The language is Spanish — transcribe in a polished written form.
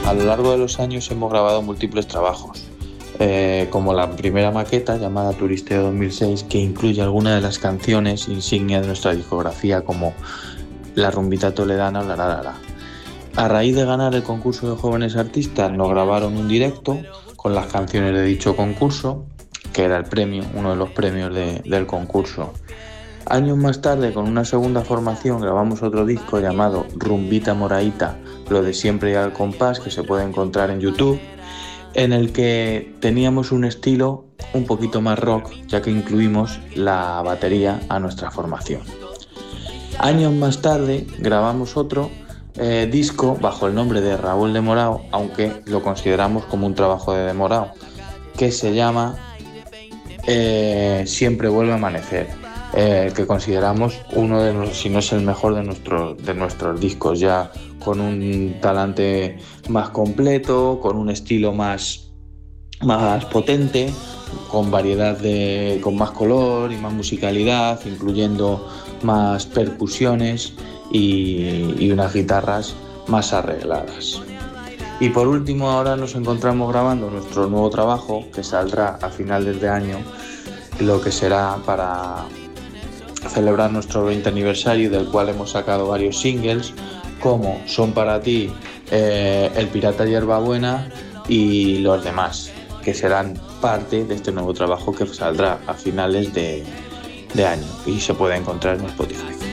A lo largo de los años hemos grabado múltiples trabajos, como la primera maqueta llamada Turisteo 2006, que incluye algunas de las canciones insignia de nuestra discografía, como La Rumbita Toledana o La La La La. A raíz de ganar el concurso de jóvenes artistas, nos grabaron un directo con las canciones de dicho concurso, que era el premio, uno de los premios del concurso. Años más tarde, con una segunda formación, grabamos otro disco llamado Rumbita Moraíta, lo de siempre y al compás, que se puede encontrar en YouTube, en el que teníamos un estilo un poquito más rock, ya que incluimos la batería a nuestra formación. Años más tarde grabamos otro disco bajo el nombre de Raúl de Morao, aunque lo consideramos como un trabajo de Morao, que se llama Siempre vuelve a amanecer, que consideramos uno de los, si no es el mejor de nuestros discos, ya con un talante más completo, con un estilo más potente, con variedad con más color y más musicalidad, incluyendo más percusiones y unas guitarras más arregladas. Y por último, ahora nos encontramos grabando nuestro nuevo trabajo, que saldrá a finales de año, lo que será para celebrar nuestro 20 aniversario, del cual hemos sacado varios singles, como Son para ti, El Pirata Hierbabuena y los demás, que serán parte de este nuevo trabajo que saldrá a finales de año y se puede encontrar en Spotify.